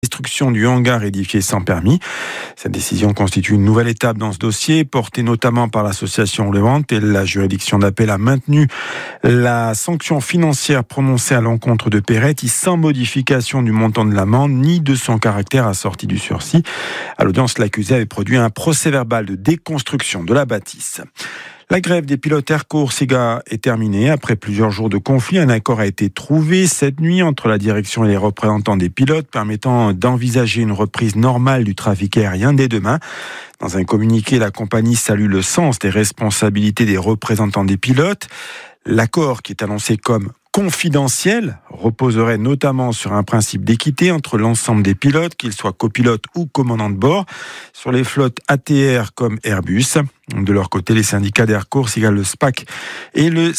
destruction du hangar édifié sans permis. Cette décision constitue une nouvelle étape dans ce dossier, portée notamment par l'association Levante, et la juridiction d'appel a maintenu la sanction financière prononcée à l'encontre de Peretti sans modification du montant de l'amende ni de son caractère assorti du sursis. À l'audience, l'accusé avait produit un procès-verbal de déconstruction de la bâtisse. La grève des pilotes Air Corsica est terminée. Après plusieurs jours de conflit, un accord a été trouvé cette nuit entre la direction et les représentants des pilotes, permettant d'envisager une reprise normale du trafic aérien dès demain. Dans un communiqué, la compagnie salue le sens des responsabilités des représentants des pilotes. L'accord, qui est annoncé comme confidentiel, reposerait notamment sur un principe d'équité entre l'ensemble des pilotes, qu'ils soient copilotes ou commandants de bord, sur les flottes ATR comme Airbus. De leur côté, les syndicats d'Air Corsica, le SPAC et le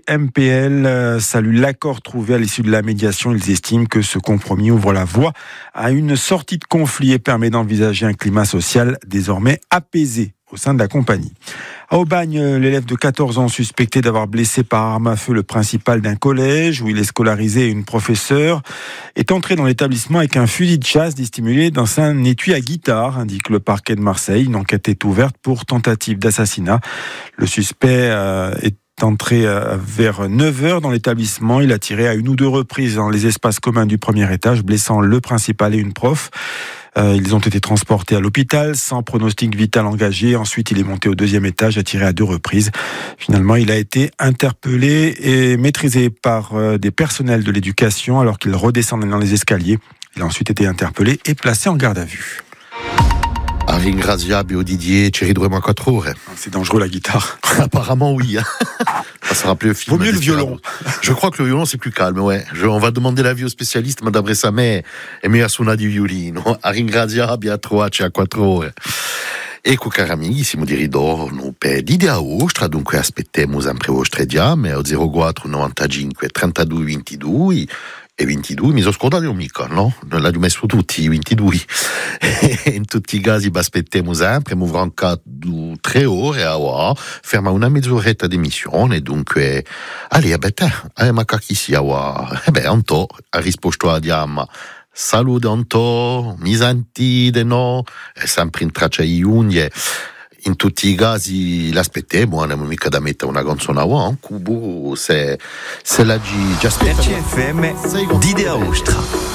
CMPL saluent l'accord trouvé à l'issue de la médiation. Ils estiment que ce compromis ouvre la voie à une sortie de conflit et permet d'envisager un climat social désormais apaisé au sein de la compagnie. À Aubagne, l'élève de 14 ans suspecté d'avoir blessé par arme à feu le principal d'un collège où il est scolarisé et une professeure est entré dans l'établissement avec un fusil de chasse dissimulé dans un étui à guitare, indique le parquet de Marseille. Une enquête est ouverte pour tentative d'assassinat. Le suspect est entré vers 9h dans l'établissement. Il a tiré à une ou deux reprises dans les espaces communs du premier étage, blessant le principal et une prof. Ils ont été transportés à l'hôpital sans pronostic vital engagé. Ensuite, il est monté au deuxième étage, a tiré à 2 reprises. Finalement, il a été interpellé et maîtrisé par des personnels de l'éducation alors qu'il redescendait dans les escaliers. Il a ensuite été interpellé et placé en garde à vue. A ringraziabile Didier, ci ridremo a 4 ore. C'est dangereux la guitare. Apparemment oui. Ça sera plus le film. Vaut mieux le violon. Je crois que le violon c'est plus calme, ouais. On va demander l'avis au spécialiste, Madame Bressamè, e mi suona di violino. A ringraziabile a trovarci a 4 ore. Ecco cari amici, siamo di ritorno per l'idea vostra, dunque aspettiamo sempre vostre chiame al 04 95 32 22 e 22, mi sono scordato mica, no? L'ho messo tutti i 22. In tutti i casi vi aspettiamo sempre, mi avrò anche 3 ore a ferma una mezz'oretta di missione, dunque, allora, ma chi sia, Anto, ha risposto a Diamma. Salute Anto, mi sentite, no? È sempre in traccia di unghie. In tutti i casi l'aspettiamo, non è mica da mettere una canzone a un cubo, se la già aspetta. RCFM d'Idea Ostra.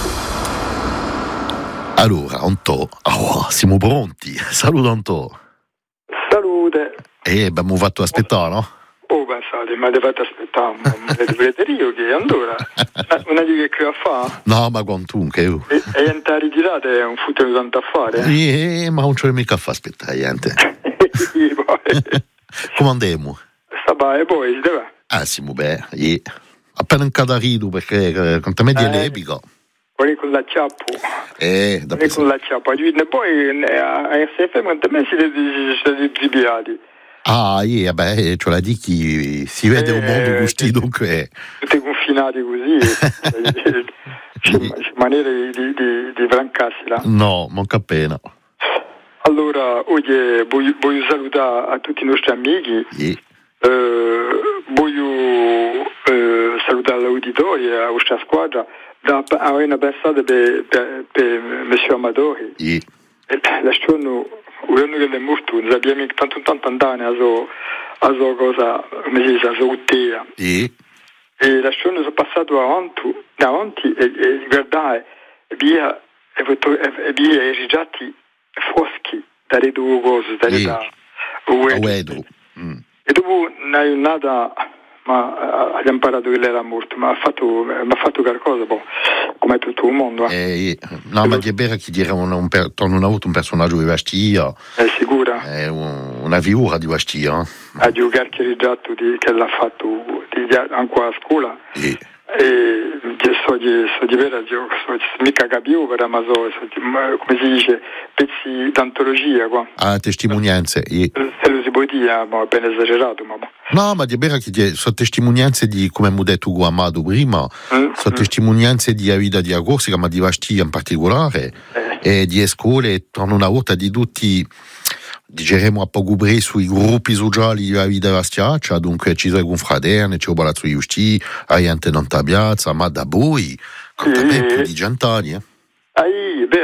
Allora, Anto, siamo pronti. Saluto Anto. Salute. Abbiamo fatto aspettare, no? Oh, pensate, ma avete aspettato, ma vedete io che allora, non è che a fa? No, ma quantunque io. E entrare ritirate è un futuro tanto a fare? Ma non c'è mica a fare aspettare, niente. Come andiamo? Sta bene, poi si deve. Siamo bene, appena in cadarido perché quanto me di l'epica. Poi con l'acciappo. Con l'acciappo. E poi a RCFM quanto me siete tripiati. Ce l'ha di chi si vede un mondo gusti, dunque. Tutti confinati così, maniera di francarsi là. No, manca appena. Allora, oggi voglio salutare a tutti i nostri amici, voglio salutare l'uditorio e la vostra squadra, da una pensata per Monsieur Amadori. Lasciano che è morto, non abbiamo tanto andare a so cosa, come si dice, a so uttea. E lasciano sono passato davanti e guardare via i rigiati foschi dalle due cose, da Uedo. E dopo una giornata ma abbiamo imparato che lei era morto, ma ha fatto qualcosa, come tutto il mondo. No, ma è vero che dire non ha avuto un personaggio di Vastia. È sicura? È una figura di Vastia. Ha giocato il ritratto che l'ha fatto ancora a scuola. E so di vera, mica capivo, però ma come si dice, pezzi d'antologia qua. Testimonianze. Se lo si può dire, ma appena esagerato, ma. No, ma di vera che sono testimonianze di, come abbiamo detto con Amado prima, sono testimonianze di vita di Corsica, ma di Vastia in particolare, e di scuole, torno una volta di tutti. Digeremo a poco presso i gruppi sociali della vita vastiaccia, dunque ci sono i confraterni, c'è il Palazzo Giusti, a gente non piazza, ma da voi, quanto tempo di gentani,